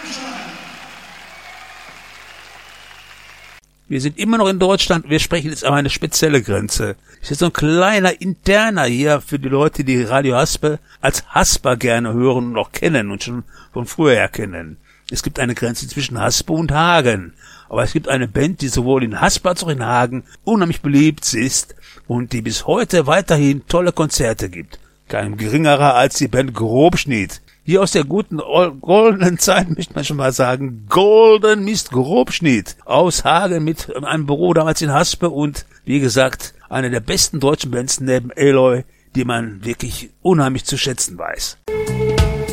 Wir sind immer noch in Deutschland, wir sprechen jetzt aber eine spezielle Grenze. Das ist so ein kleiner Interner hier für die Leute, die Radio Haspe als Hasper gerne hören und auch kennen und schon von früher her kennen. Es gibt eine Grenze zwischen Haspe und Hagen. Aber es gibt eine Band, die sowohl in Haspe als auch in Hagen unheimlich beliebt ist und die bis heute weiterhin tolle Konzerte gibt. Kein geringerer als die Band Grobschnitt. Hier aus der guten goldenen Zeit möchte man schon mal sagen, Golden Mist Grobschnitt aus Hagen mit einem Büro damals in Haspe und wie gesagt, eine der besten deutschen Bands neben Eloy, die man wirklich unheimlich zu schätzen weiß.